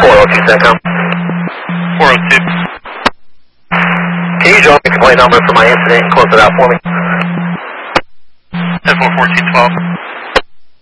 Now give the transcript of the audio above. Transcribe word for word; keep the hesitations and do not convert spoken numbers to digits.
four oh two CENTCOM. four oh two. Can you draw me a complaint number for my incident and close it out for me? ten four fourteen twelve.